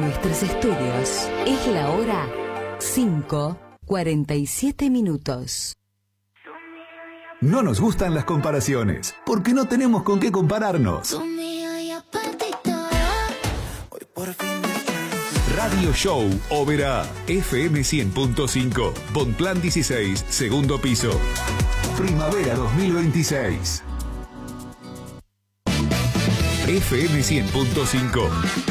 nuestros estudios. Es la hora 5:47. No nos gustan las comparaciones, porque no tenemos con qué compararnos. Radio Show Oberá, FM 100.5, Bonplan 16, segundo piso. Primavera 2026. FM 100.5.